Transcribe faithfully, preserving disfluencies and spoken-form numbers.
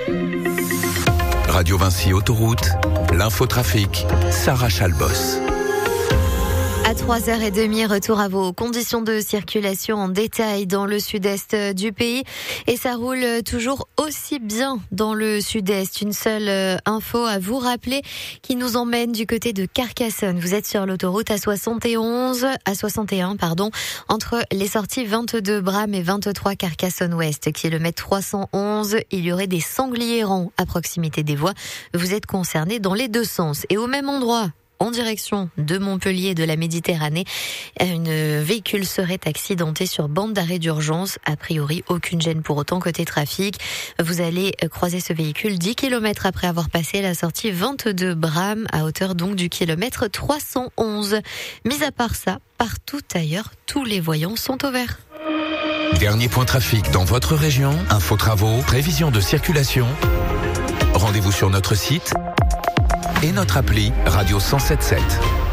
Radio Vinci Autoroute, l'infotrafic, Sarah Chalbos. À trois heures trente, retour à vos conditions de circulation en détail dans le sud-est du pays. Et ça roule toujours aussi bien dans le sud-est. Une seule info à vous rappeler qui nous emmène du côté de Carcassonne. Vous êtes sur l'autoroute A soixante et onze, A soixante et un, pardon, entre les sorties vingt-deux Bram et vingt-trois Carcassonne-Ouest, kilomètre trois cent onze. Il y aurait des sangliers errants à proximité des voies. Vous êtes concernés dans les deux sens. Et au même endroit, en direction de Montpellier, de la Méditerranée, un véhicule serait accidenté sur bande d'arrêt d'urgence. A priori, aucune gêne pour autant côté trafic. Vous allez croiser ce véhicule dix kilomètres après avoir passé la sortie vingt-deux Bram, à hauteur donc du kilomètre trois cent onze. Mis à part ça, partout ailleurs, tous les voyants sont au vert. Dernier point trafic dans votre région, info travaux, prévision de circulation. Rendez-vous sur notre site et notre appli Radio cent sept sept.